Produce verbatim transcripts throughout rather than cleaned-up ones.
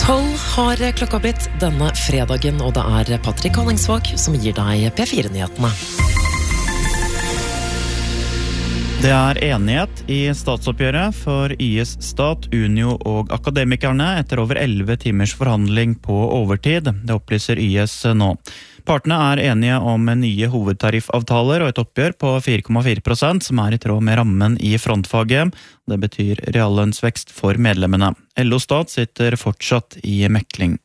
Tolv har klokka blitt denne fredagen, og det er Patrick Honningsvåg som gir deg P fire-nyhetene. Det er enighet i statsoppgjøret for Y S Stat, Unio og Akademikerne etter over elleve timers forhandling på overtid. Det opplyser Y S nå. Partene er enige om nye hovedtariffavtaler og et oppgjør på fire komma fire prosent, som er i tråd med rammen i frontfaget. Det betyr reallønnsvekst for medlemmene. L O Stat sitter fortsatt i mekling.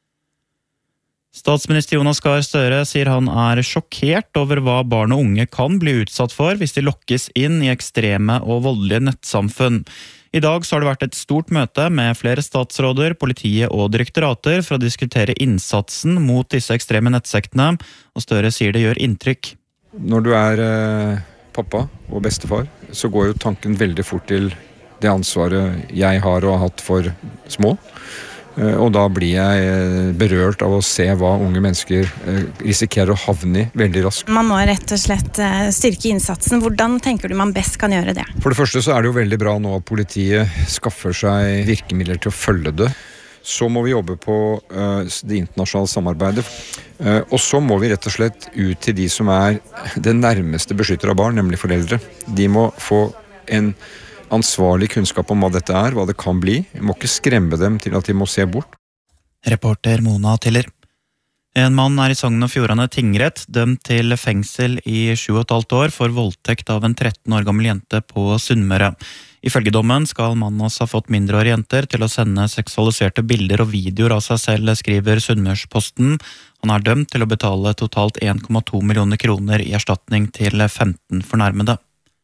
Statsminister Jonas Gahr Støre sier han er sjokkert over hva barn og unge kan bli utsatt for hvis de lokkes inn i ekstreme og voldelige nettsamfunn. I dag så har det vært et stort møte med flere statsråder, politiet og direktorater for å diskutere innsatsen mot disse ekstreme nettsektene, og Støre sier det gjør inntrykk. Når du er eh, pappa og bestefar, så går jo tanken veldig fort til det ansvaret jeg har og har hatt for små. Og da blir jeg berørt av å se hva unge mennesker risikerer å havne i veldig raskt. Man må rett og slett styrke innsatsen. Hvordan tenker du man best kan gjøre det? For det første så er det jo veldig bra nå at politiet skaffer seg virkemidler til å følge det. Så må vi jobbe på det internasjonale samarbeidet. Og så må vi rett og slett ut til de som er det nærmeste beskytter av barn, nemlig foreldre. De må få en ansvarlig kunnskap om hva dette er, hva det kan bli. Vi må ikke skremme dem til at de må se bort. Reporter Mona Tiller. En mann er i Sogn og Fjordane tingrett, dømt til fengsel i sju og et halvt år for voldtekt av en tretten år gammel jente på Sunnmøre. Ifølge dommen skal mannen også ha fått mindreårige jenter til å sende seksualiserte bilder og videoer av seg selv, skriver Sunnmørsposten. Han er dømt til å betale totalt en komma to millioner kroner i erstatning til femten fornærmede.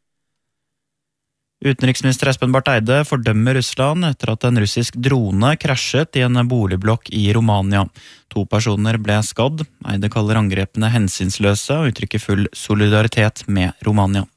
Utenriksminister Espen Barth Eide fordømmer Russland etter at en russisk drone krasjet i en boligblokk i Romania. To personer ble skadd. Eide kaller angrepene hensynsløse og uttrykker full solidaritet med Romania.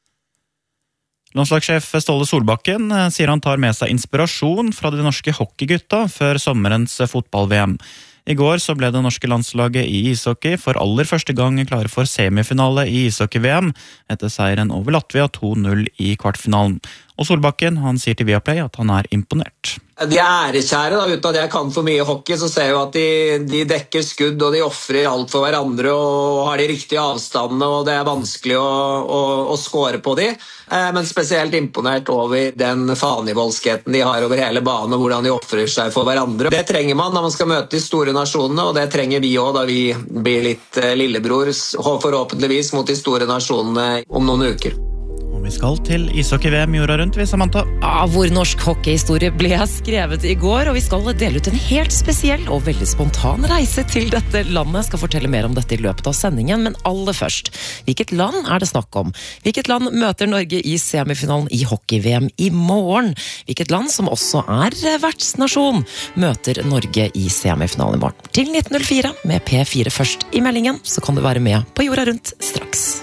Landslagssjef Ståle Solbakken sier han tar med seg inspirasjon fra de norske hockeygutta før sommerens fotball-V M. I går så ble det norske landslaget i ishockey for aller første gang klare for semifinale i ishockey-V M etter seieren over Latvia to null i kvartfinalen. Og Solbakken han sier til Viaplay at han er imponert. De er ærekjære, da, uten at jeg kan for mye hockey, så ser jeg jo at de, de dekker skudd og de offrer alt for hverandre og har de riktige avstandene, og det er vanskelig å, å, å score på de. Men spesielt imponert over den fanivoldskheten de har over hele banen og hvordan de offrer seg for hverandre. Det trenger man når man skal møte de store nasjonene, og det trenger vi også da vi blir litt lillebror, forhåpentligvis mot de store nasjonene om noen uker. Vi skal til ishockey-V M jorda rundt, vi, Samantha. Ja, hvor norsk hockeyhistorie ble skrevet i går, og vi skal dele ut en helt spesiell og veldig spontan reise til dette landet. Jeg skal fortelle mer om dette i løpet av sendingen, men aller først, hvilket land er det snakk om? Hvilket land møter Norge i semifinalen i hockey-V M i morgen? Hvilket land, som også er vertsnasjon, møter Norge i semifinalen i morgen? Til nitten null fire med P fire først i meldingen, så kan du være med på jorda rundt straks.